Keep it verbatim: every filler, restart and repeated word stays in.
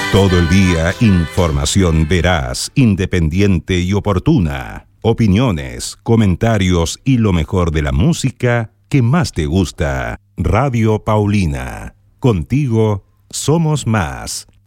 Todo el día, información veraz, independiente y oportuna. Opiniones, comentarios y lo mejor de la música que más te gusta. Radio Paulina. Contigo somos más.